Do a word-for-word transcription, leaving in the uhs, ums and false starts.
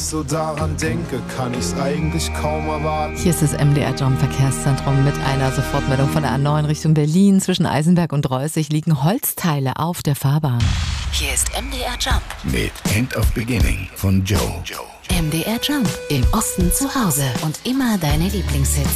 so daran denke, kann ich's eigentlich kaum erwarten. Hier ist das M D R Jump Verkehrszentrum mit einer Sofortmeldung von der A neun Richtung Berlin. Zwischen Eisenberg und Reußig liegen Holzteile auf der Fahrbahn. Hier ist M D R Jump mit End of Beginning von Joe. M D R Jump, im Osten zu Hause und immer deine Lieblingshits.